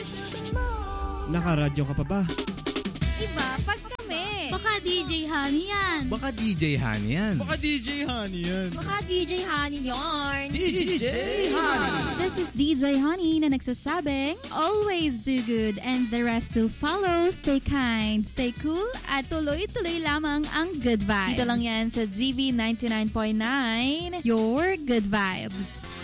Nakaradyo ka pa ba? Iba, pag kami. Baka DJ Honey yan. Baka DJ Honey yan. Baka DJ Honey yan. Baka DJ Honey yarn. DJ Honey. This is DJ Honey na nagsasabing, always do good and the rest will follow. Stay kind, stay cool, at tuloy-tuloy lamang ang good vibes. Dito lang yan sa GV 99.9, your good vibes.